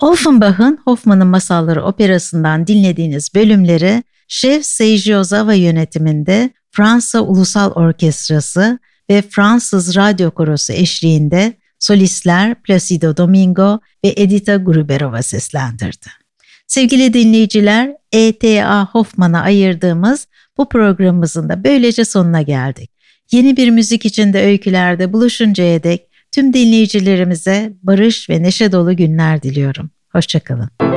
Offenbach'ın Hoffmann'ın Masalları operasından dinlediğiniz bölümleri Şef Seiji Ozawa yönetiminde Fransa Ulusal Orkestrası ve Fransız Radyo Korosu eşliğinde solistler Placido Domingo ve Edita Gruberova seslendirdi. Sevgili dinleyiciler, E.T.A. Hoffmann'a ayırdığımız bu programımızın da böylece sonuna geldik. Yeni bir müzik içinde öykülerde buluşuncaya dek tüm dinleyicilerimize barış ve neşe dolu günler diliyorum. Hoşça kalın.